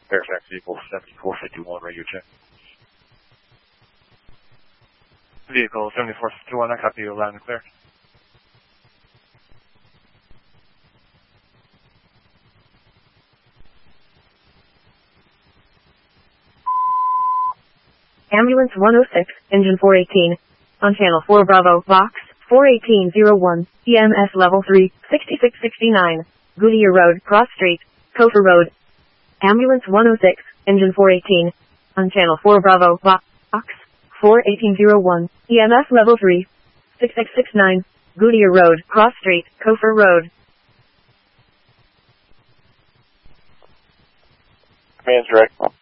Fairfax Vehicle 7451, radio check. Vehicle 7451, I copy you loud and clear. Ambulance 106, engine 418. On channel 4 Bravo, box 41801, EMS level 3, 6669. Goodyear Road, Cross Street, Cofer Road. Ambulance 106, engine 418. On channel 4 Bravo, box 41801, EMS level 3, 6669. Goodyear Road, Cross Street, Cofer Road. Command's direct.